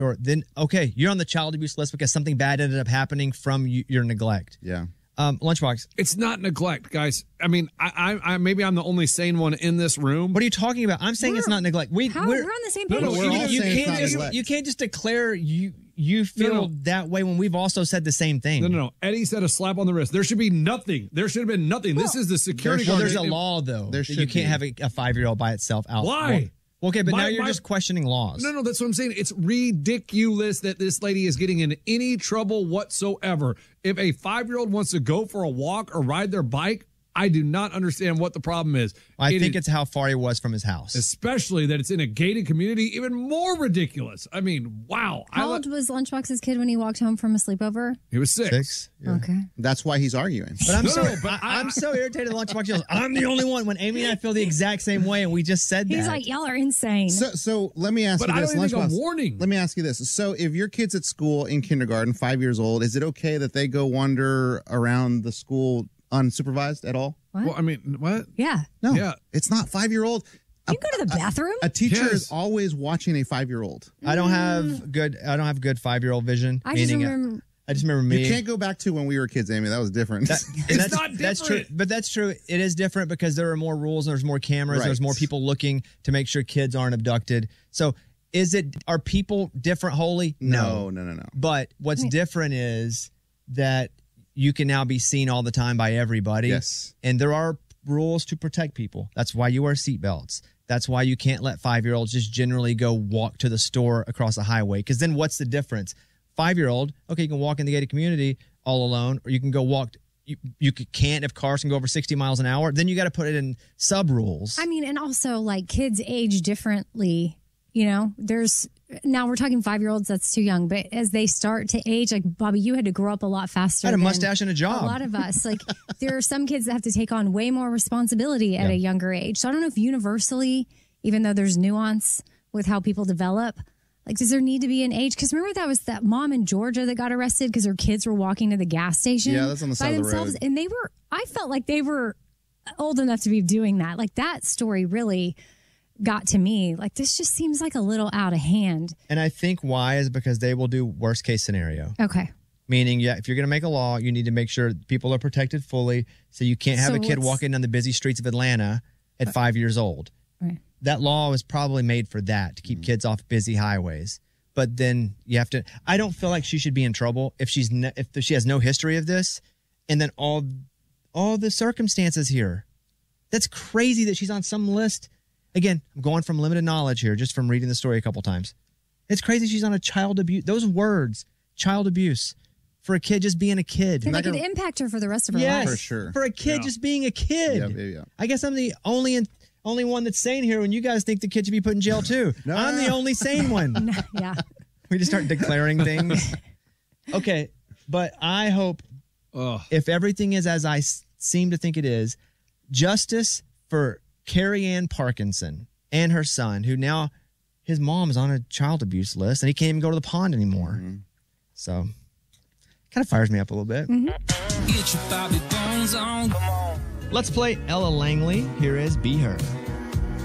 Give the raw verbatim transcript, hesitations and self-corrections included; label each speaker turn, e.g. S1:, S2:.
S1: or then okay, you're on the child abuse list because something bad ended up happening from y- your neglect.
S2: Yeah.
S1: Um, Lunchbox.
S3: It's not neglect, guys. I mean, I, I, I maybe I'm the only sane one in this room.
S1: What are you talking about? I'm saying
S4: We're-
S1: it's not neglect. We,
S4: How?
S1: we're,
S4: We're on the same
S3: No,
S4: page.
S3: no, we're
S1: you,
S2: all
S1: you
S2: saying it's
S1: can't
S2: not
S1: just,
S2: neglect.
S1: you can't just declare you you feel
S3: No, no.
S1: that way when we've also said the same thing.
S3: No, no, no. Eddie said a slap on the wrist. There should be nothing. There should have been nothing. This is the security
S1: Well,
S3: guard.
S1: there's a
S3: It-
S1: law though.
S2: There
S1: that
S2: should
S1: you can't
S2: be.
S1: have a, a five year old by itself out.
S3: Why?
S1: Well, okay, but
S3: My-
S1: now you're
S3: my-
S1: just questioning laws.
S3: No, no, that's what I'm saying. It's ridiculous that this lady is getting in any trouble whatsoever. If a five-year-old wants to go for a walk or ride their bike, I do not understand what the problem is.
S1: I
S3: It
S1: think
S3: is-
S1: it's how far he was from his house.
S3: especially that it's in a gated community, even more ridiculous. I mean, wow. I
S4: How
S3: let-
S4: old was Lunchbox's kid when he walked home from a sleepover?
S3: he was six.
S1: Six. Yeah.
S4: Okay.
S2: That's why he's arguing.
S1: But I'm
S3: No,
S1: so
S3: no, but
S1: I,
S3: I-
S1: I'm so irritated. Lunchbox yells, "I'm the only one." When Amy and I feel the exact same way, and we just said that.
S4: He's like, y'all are insane.
S2: So, so let me ask
S3: But
S2: you
S3: I
S2: this.
S3: don't even think a
S2: Lunchbox.
S3: warning.
S2: Let me ask you this. So, if your kid's at school in kindergarten, five years old, is it okay that they go wander around the school unsupervised at all?
S4: What?
S3: Well, I mean, what?
S4: yeah.
S2: No.
S3: Yeah.
S2: It's not five year old.
S4: You go to the bathroom?
S2: A teacher
S3: Yes.
S2: is always watching a five year old.
S1: I don't have good. I don't have good five year old vision.
S4: I just
S1: meaning, uh,
S4: remember.
S1: I just remember me.
S2: You can't go back to when we were kids, Amy. That was different.
S1: That- and
S3: It's
S1: that's,
S3: not
S1: That's true,
S3: different.
S1: but that's true. It is different because there are more rules. And there's more cameras.
S2: Right.
S1: There's more people looking to make sure kids aren't abducted. So, is it? Are people different wholly?
S2: no, no, no, no.
S1: But what's different is that you can now be seen all the time by everybody.
S2: Yes.
S1: And there are rules to protect people. That's why you wear seatbelts. That's why you can't let five-year-olds just generally go walk to the store across a highway. Because then what's the difference? Five-year-old, okay, you can walk in the gated community all alone, or you can go walk. You, you can't if cars can go over sixty miles an hour. Then you got to put it in sub rules.
S4: I mean, and also like kids age differently. You know, there's now we're talking five year olds. That's too young. But as they start to age, like Bobby, you had to grow up a lot faster.
S1: I had a
S4: than
S1: mustache and a job.
S4: A lot of us, like there are some kids that have to take on way more responsibility at
S1: Yeah.
S4: a younger age. So I don't know if universally, even though there's nuance with how people develop, like does there need to be an age? Because remember that was that mom in Georgia that got arrested because her kids were walking to the gas station.
S2: Yeah, that's on the
S4: by
S2: side of the
S4: themselves,
S2: road.
S4: and they were. I felt like they were old enough to be doing that. Like that story really got to me. Like this just seems like a little out of hand.
S1: and I think why is because they will do worst case scenario.
S4: Okay.
S1: Meaning, yeah, if you're going to make a law, you need to make sure people are protected fully. So you can't have
S4: So
S1: a kid
S4: what's-
S1: walking down the busy streets of Atlanta at five years old.
S4: Right.
S1: That law was probably made for that, to keep kids off busy highways. But then you have to. I don't feel like she should be in trouble if she's ne- if she has no history of this, and then all all the circumstances here. That's crazy that she's on some list. Again, I'm going from limited knowledge here, just from reading the story a couple times. It's crazy she's on a child abuse. Those words, child abuse, for a kid just being a kid.
S4: That could impact her for the rest of her
S1: Yes,
S4: life.
S2: For sure.
S1: For a kid
S3: Yeah.
S1: just being a kid.
S2: Yeah, yeah, yeah.
S1: I guess I'm the only in, only one that's sane here when you guys think the kid should be put in jail too.
S2: No.
S1: I'm the only sane one.
S4: Yeah.
S1: We just start declaring things. Okay, but I hope
S3: Ugh.
S1: if everything is as I s- seem to think it is, justice for Carrie Ann Parkinson and her son, who now his mom is on a child abuse list and he can't even go to the pond anymore.
S2: Mm-hmm.
S1: So kind of fires me up a little bit.
S5: Get your Bobby Bones on.
S1: Let's play Ella Langley. Here is Be Her.